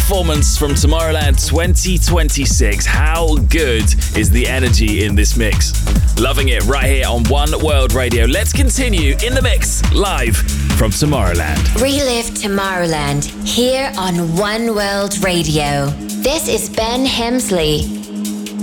performance from Tomorrowland 2026. How good is the energy in this mix? Loving it right here on One World Radio. Let's continue in the mix live from Tomorrowland. Relive Tomorrowland here on One World Radio. This is Ben Hemsley.